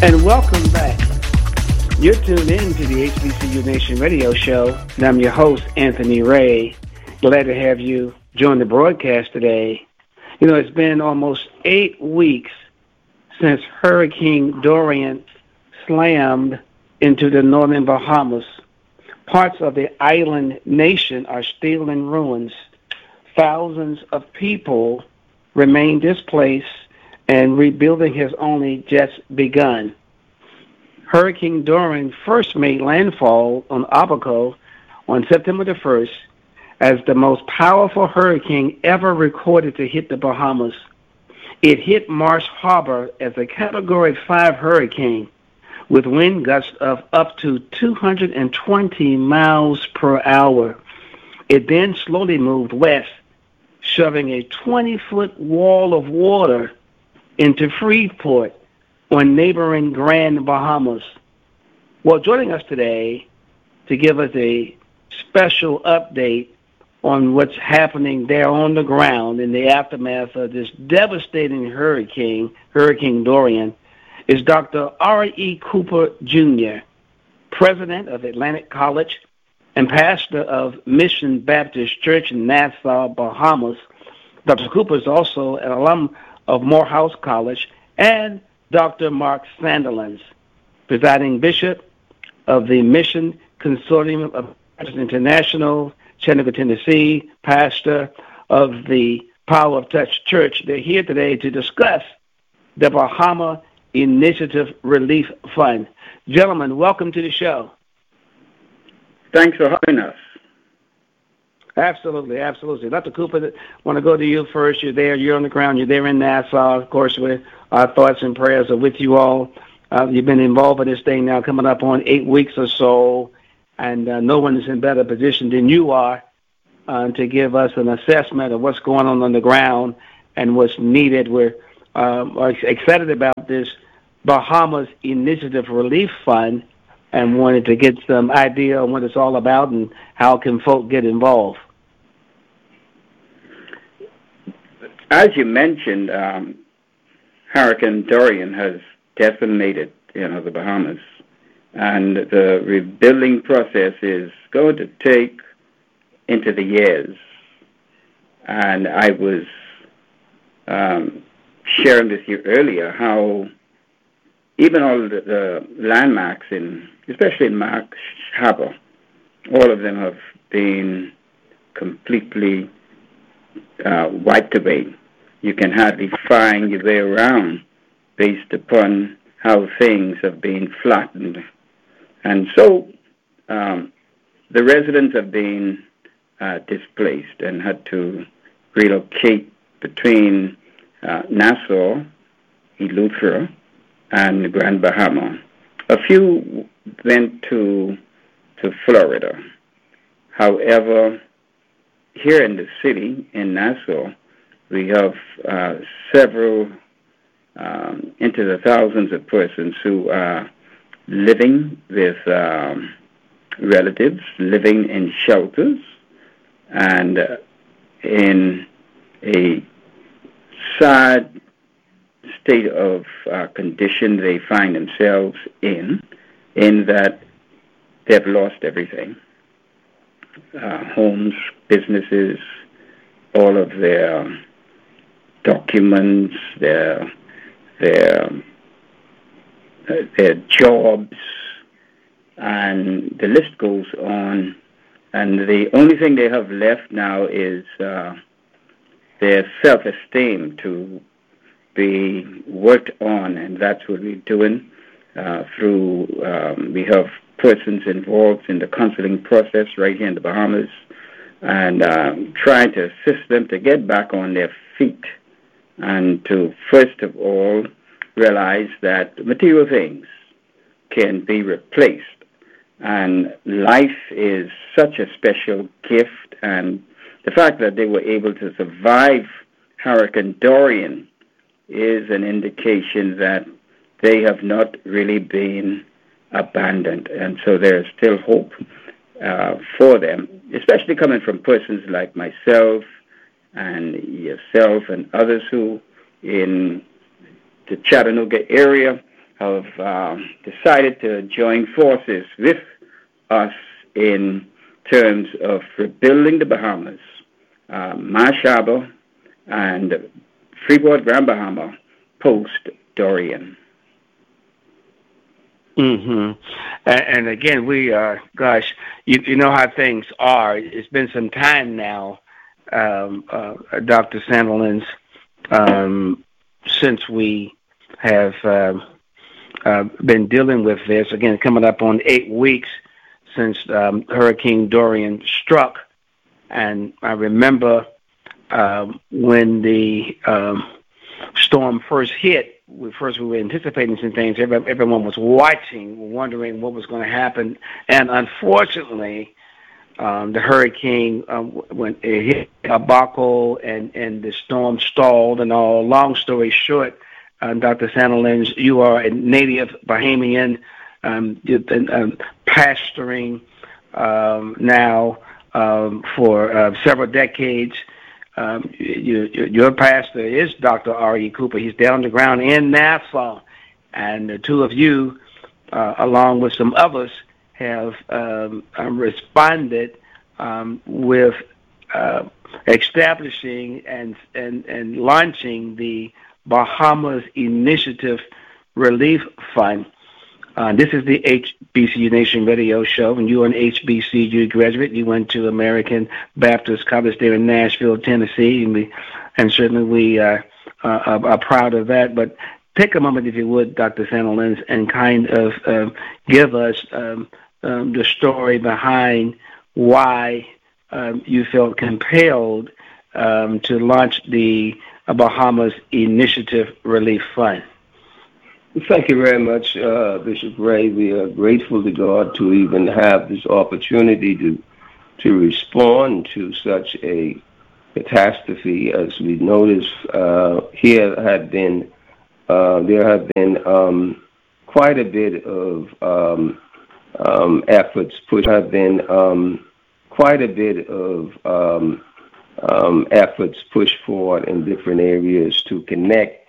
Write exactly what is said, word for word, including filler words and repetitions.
And welcome back. You're tuned in to the H B C U Nation radio show, and I'm your host, Anthony Ray. Glad to have you join the broadcast today. You know, it's been almost eight weeks since Hurricane Dorian slammed into the northern Bahamas. Parts of the island nation are still in ruins. Thousands of people remain displaced, and rebuilding has only just begun. Hurricane Dorian first made landfall on Abaco on September the first as the most powerful hurricane ever recorded to hit the Bahamas. It hit Marsh Harbor as a Category five hurricane with wind gusts of up to two hundred twenty miles per hour. It then slowly moved west, shoving a twenty-foot wall of water into Freeport on neighboring Grand Bahamas. Well, joining us today to give us a special update on what's happening there on the ground in the aftermath of this devastating hurricane, Hurricane Dorian, is Doctor R E. Cooper, Junior, president of Atlantic College and pastor of Mission Baptist Church in Nassau, Bahamas. Doctor Cooper is also an alum of Morehouse College, and Doctor Mark Sandilands, presiding bishop of the Mission Consortium of International, Chattanooga, Tennessee, pastor of the Power of Touch Church. They're here today to discuss the Bahama Initiative Relief Fund. Gentlemen, welcome to the show. Thanks for having us. Absolutely, absolutely. Doctor Cooper, I want to go to you first. You're there, you're on the ground, you're there in Nassau. Of course, with our thoughts and prayers are with you all. Uh, you've been involved in this thing now coming up on eight weeks or so, and uh, no one is in better position than you are uh, to give us an assessment of what's going on on the ground and what's needed. We're um, are excited about this Bahamas Initiative Relief Fund and wanted to get some idea on what it's all about and how can folk get involved. As you mentioned, um, Hurricane Dorian has decimated, you know, the Bahamas, and the rebuilding process is going to take into the years. And I was um, sharing with you earlier how even all the, the landmarks, in, especially in Marsh Harbor, all of them have been completely uh, wiped away. You can hardly find your way around based upon how things have been flattened. And so um, the residents have been uh, displaced and had to relocate between uh, Nassau, Eleuthera, and Grand Bahama. A few went to to Florida. However, here in the city, in Nassau, we have uh, several, um, into the thousands of persons who are living with um, relatives, living in shelters, and uh, in a sad state of uh, condition they find themselves in, in that they've lost everything. Uh, homes, businesses, all of their documents, their their uh, their jobs, and the list goes on. And the only thing they have left now is uh, their self-esteem to be worked on, and that's what we're doing uh, through, um, we have persons involved in the counseling process right here in the Bahamas, and um, trying to assist them to get back on their feet and to, first of all, realize that material things can be replaced. And life is such a special gift, and the fact that they were able to survive Hurricane Dorian is an indication that they have not really been abandoned. And so there is still hope uh, for them, especially coming from persons like myself and yourself and others who in the Chattanooga area have um, decided to join forces with us in terms of rebuilding the Bahamas. Uh, Mashaba and Freeport Grand Bahama post-Dorian. Mm-hmm. And, and again, we are, gosh, you, you know how things are. It's been some time now, um, uh, Doctor Sandilands, um, since we have uh, uh, been dealing with this. Again, coming up on eight weeks since um, Hurricane Dorian struck. And I remember um, when the um, storm first hit, we first we were anticipating some things. Every, everyone was watching, wondering what was going to happen. And unfortunately, um, the hurricane, um, when it hit Abaco and, and the storm stalled and all. Long story short, uh, Doctor Sandilands, you are a native Bahamian, um, you've been um, pastoring um, now um, for uh, several decades. Um, you, you, your pastor is Doctor R E Cooper. He's down the ground in Nassau, and the two of you, uh, along with some others, have um, responded um, with uh, establishing and, and, and launching the Bahamas Initiative Relief Fund. Uh, this is the H B C U Nation Radio Show, and you're an H B C U graduate. You went to American Baptist College there in Nashville, Tennessee, and, we, and certainly we uh, uh, are proud of that. But take a moment, if you would, Doctor Sandilands, and kind of uh, give us um, um, the story behind why um, you felt compelled um, to launch the uh, Bahamas Initiative Relief Fund. Thank you very much, uh, Bishop Ray. We are grateful to God to even have this opportunity to to respond to such a catastrophe. As we noticed, uh, here had been uh, there have been um, quite a bit of um, um, efforts pushed. Have been um, quite a bit of um, um, efforts pushed forward in different areas to connect